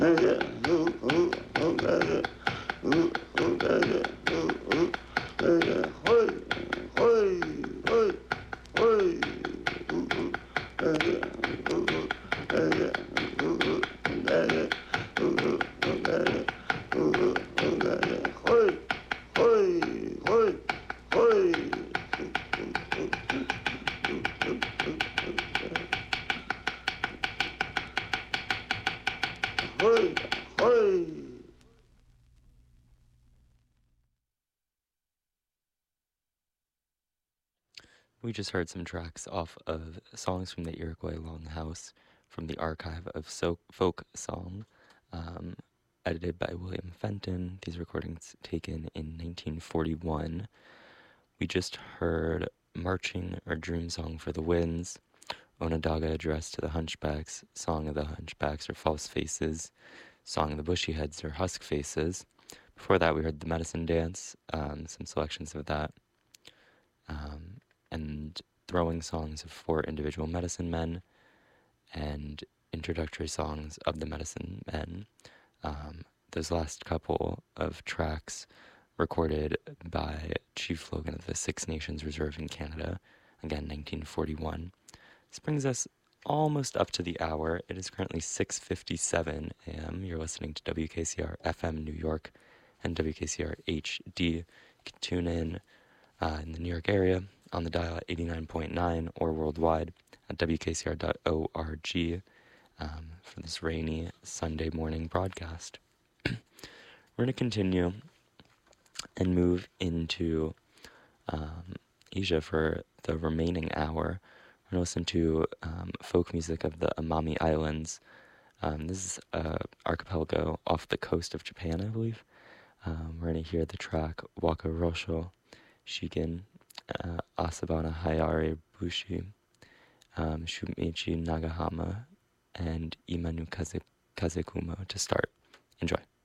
We just heard some tracks off of songs from the Iroquois Longhouse from the archive of folk song, um, edited by William Fenton. These recordings taken in 1941. We just heard Marching or Dream Song for the Winds, Onondaga Address to the Hunchbacks, Song of the Hunchbacks or False Faces, Song of the Bushyheads or Husk Faces. Before that, we heard The Medicine Dance, some selections of that. And throwing songs of 4 individual medicine men and introductory songs of the medicine men. Those last couple of tracks recorded by Chief Logan of the Six Nations Reserve in Canada, again 1941. This brings us almost up to the hour. It is currently 6:57 a.m. You're listening to WKCR FM New York and WKCR HD. You can tune in the New York area on the dial at 89.9 or worldwide at wkcr.org for this rainy Sunday morning broadcast. We're going to continue and move into Asia for the remaining hour. We're going to listen to folk music of the Amami Islands. This is an archipelago off the coast of Japan, I believe. We're going to hear the track Waka Rosho Shigen, Asabana Hayare Bushi, Shumichi Nagahama, and Imanu Kazekumo to start. Enjoy.